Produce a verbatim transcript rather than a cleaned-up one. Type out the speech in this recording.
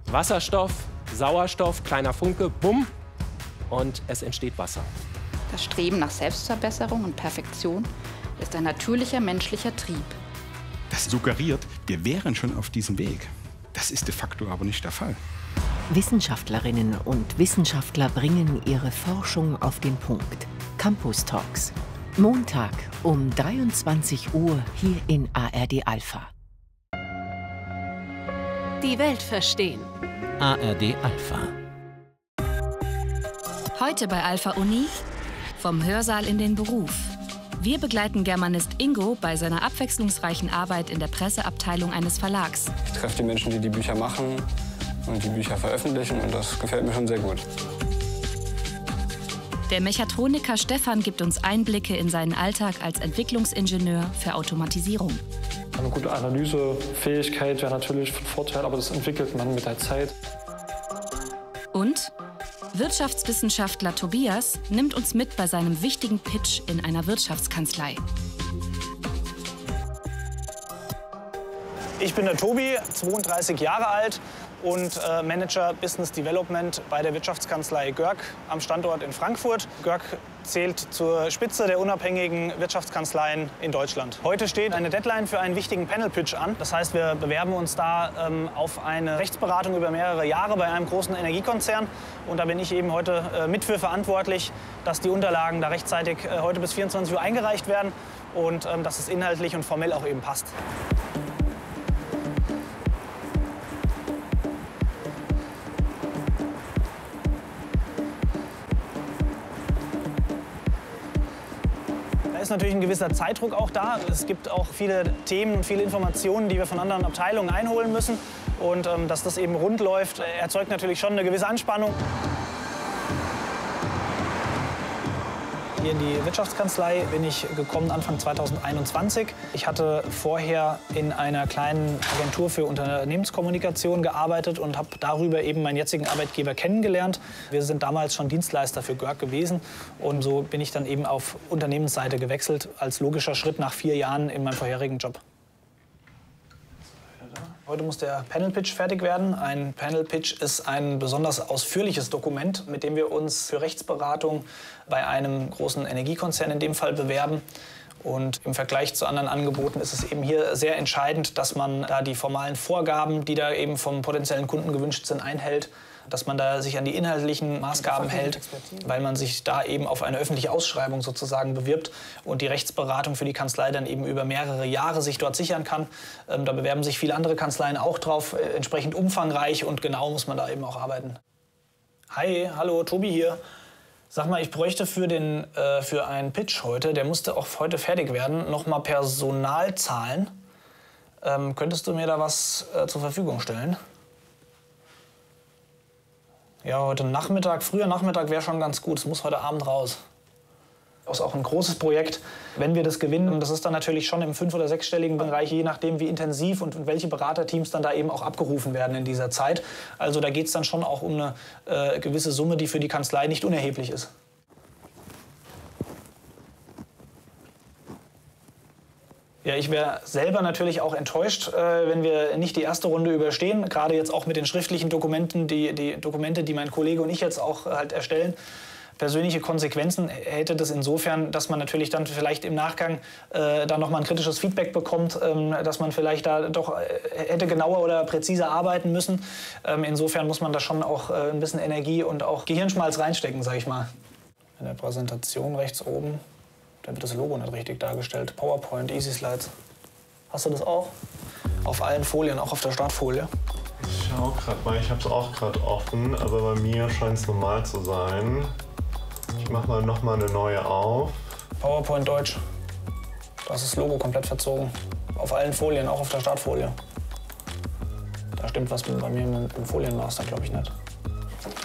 Wasserstoff, Sauerstoff, kleiner Funke, bumm, und es entsteht Wasser. Das Streben nach Selbstverbesserung und Perfektion ist ein natürlicher menschlicher Trieb. Das suggeriert, wir wären schon auf diesem Weg. Das ist de facto aber nicht der Fall. Wissenschaftlerinnen und Wissenschaftler bringen ihre Forschung auf den Punkt. Campus Talks. Montag um dreiundzwanzig Uhr hier in A R D Alpha. Die Welt verstehen. A R D Alpha. Heute bei Alpha Uni vom Hörsaal in den Beruf. Wir begleiten Germanist Ingo bei seiner abwechslungsreichen Arbeit in der Presseabteilung eines Verlags. Ich treffe die Menschen, die die Bücher machen und die Bücher veröffentlichen, und das gefällt mir schon sehr gut. Der Mechatroniker Stefan gibt uns Einblicke in seinen Alltag als Entwicklungsingenieur für Automatisierung. Eine gute Analysefähigkeit wäre natürlich von Vorteil, aber das entwickelt man mit der Zeit. Und Wirtschaftswissenschaftler Tobias nimmt uns mit bei seinem wichtigen Pitch in einer Wirtschaftskanzlei. Ich bin der Tobi, zweiunddreißig Jahre alt und äh, Manager Business Development bei der Wirtschaftskanzlei Görg am Standort in Frankfurt. Görg zählt zur Spitze der unabhängigen Wirtschaftskanzleien in Deutschland. Heute steht eine Deadline für einen wichtigen Panel-Pitch an. Das heißt, wir bewerben uns da ähm, auf eine Rechtsberatung über mehrere Jahre bei einem großen Energiekonzern. Und da bin ich eben heute äh, mit für verantwortlich, dass die Unterlagen da rechtzeitig äh, heute bis vierundzwanzig Uhr eingereicht werden und ähm, dass es inhaltlich und formell auch eben passt. Da ist natürlich ein gewisser Zeitdruck auch da. Es gibt auch viele Themen und viele Informationen, die wir von anderen Abteilungen einholen müssen. Und ähm, dass das eben rund läuft, erzeugt natürlich schon eine gewisse Anspannung. Hier in die Wirtschaftskanzlei bin ich gekommen Anfang zweitausendeinundzwanzig. Ich hatte vorher in einer kleinen Agentur für Unternehmenskommunikation gearbeitet und habe darüber eben meinen jetzigen Arbeitgeber kennengelernt. Wir sind damals schon Dienstleister für Görg gewesen und so bin ich dann eben auf Unternehmensseite gewechselt, als logischer Schritt nach vier Jahren in meinem vorherigen Job. Heute muss der Panel-Pitch fertig werden. Ein Panel-Pitch ist ein besonders ausführliches Dokument, mit dem wir uns für Rechtsberatung bei einem großen Energiekonzern in dem Fall bewerben. Und im Vergleich zu anderen Angeboten ist es eben hier sehr entscheidend, dass man da die formalen Vorgaben, die da eben vom potenziellen Kunden gewünscht sind, einhält. Dass man da sich an die inhaltlichen Maßgaben hält, weil man sich da eben auf eine öffentliche Ausschreibung sozusagen bewirbt und die Rechtsberatung für die Kanzlei dann eben über mehrere Jahre sich dort sichern kann. Ähm, da bewerben sich viele andere Kanzleien auch drauf, äh, entsprechend umfangreich, und genau muss man da eben auch arbeiten. Hi, hallo, Tobi hier. Sag mal, ich bräuchte für, den, äh, für einen Pitch heute, der musste auch heute fertig werden, noch mal Personalzahlen. Ähm, könntest du mir da was äh, zur Verfügung stellen? Ja, heute Nachmittag, früher Nachmittag wäre schon ganz gut. Es muss heute Abend raus. Das ist auch ein großes Projekt. Wenn wir das gewinnen, das ist dann natürlich schon im fünf- oder sechsstelligen Bereich, je nachdem wie intensiv und welche Beraterteams dann da eben auch abgerufen werden in dieser Zeit. Also da geht es dann schon auch um eine äh, gewisse Summe, die für die Kanzlei nicht unerheblich ist. Ja, ich wäre selber natürlich auch enttäuscht, äh, wenn wir nicht die erste Runde überstehen. Gerade jetzt auch mit den schriftlichen Dokumenten, die, die Dokumente, die mein Kollege und ich jetzt auch halt erstellen. Persönliche Konsequenzen hätte das insofern, dass man natürlich dann vielleicht im Nachgang äh, da noch mal ein kritisches Feedback bekommt, ähm, dass man vielleicht da doch äh, hätte genauer oder präziser arbeiten müssen. Ähm, insofern muss man da schon auch äh, ein bisschen Energie und auch Gehirnschmalz reinstecken, sag ich mal. In der Präsentation rechts oben, da wird das Logo nicht richtig dargestellt. PowerPoint, Easy Slides. Hast du das auch? Auf allen Folien, auch auf der Startfolie? Ich schau gerade mal, ich habe es auch gerade offen, aber bei mir scheint es normal zu sein. Ich mache mal noch mal eine neue auf. PowerPoint Deutsch. Da ist das Logo komplett verzogen. Auf allen Folien, auch auf der Startfolie. Da stimmt was bei mir im Folienmaster, glaube ich nicht.